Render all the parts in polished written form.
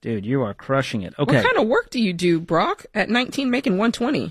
Dude, you are crushing it. Okay. What kind of work do you do, Brock, at 19 making 120?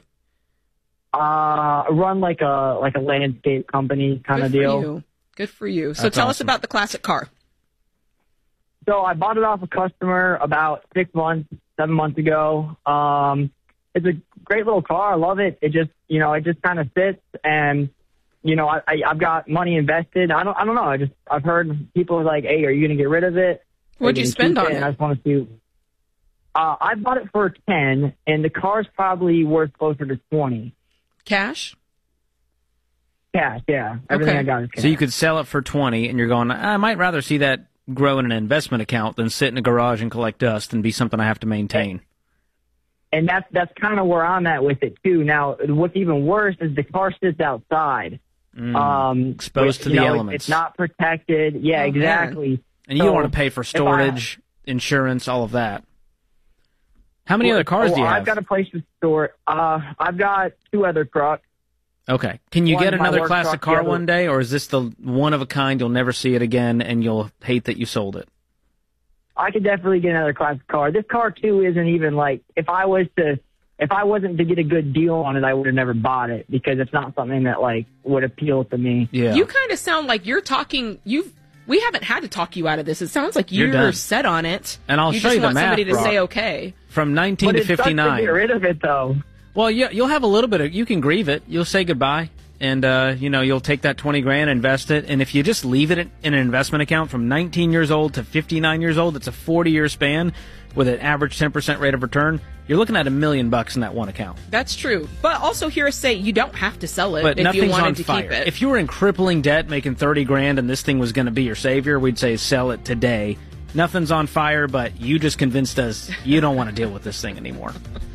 Run like a landscape company kind of deal. Good for you. So That's tell us awesome. about the classic car. So I bought it off a customer about 7 months ago. It's a great little car. I love it. It just kind of fits, and I've got money invested. I don't know. I've heard people like, "Hey, are you going to get rid of it?" What'd you spend on it? And I just want to see. I bought it for 10, and the car's probably worth closer to 20. Cash? Cash, yeah. Everything Okay. I got is cash. So you could sell it for 20, and you're going, I might rather see that grow in an investment account than sit in a garage and collect dust and be something I have to maintain. And that's kind of where I'm at with it too. Now, what's even worse is the car sits outside, Exposed to the elements. It's not protected. Yeah, Oh, exactly. And you don't want to pay for storage, insurance, all of that. How many other cars do you have? I've got a place to store. I've got 2 other trucks. Okay. Can you One, get my another work classic truck, car the other- one day, or is this the one of a kind, you'll never see it again, and you'll hate that you sold it? I could definitely get another classic car. This car too isn't even like if I wasn't to get a good deal on it, I would have never bought it because it's not something that like would appeal to me. Yeah. You kind of sound like you're talking. We haven't had to talk you out of this. It sounds like You're you're done. set on it. And I'll you show just you the want math, somebody to Brock. say okay. From 19 But to it sucks to 59. get rid of it though. Well, you'll have a little bit of, you can grieve it. You'll say goodbye, and you'll take that 20 grand, invest it, and if you just leave it in an investment account from 19 years old to 59 years old, it's a 40-year span with an average 10% rate of return. You're looking at $1 million in that one account. That's true. But also hear us say you don't have to sell it But if you nothing's wanted on to fire. keep it. If you were in crippling debt, making 30 grand, and this thing was going to be your savior, we'd say sell it today. Nothing's on fire, but you just convinced us you don't want to deal with this thing anymore.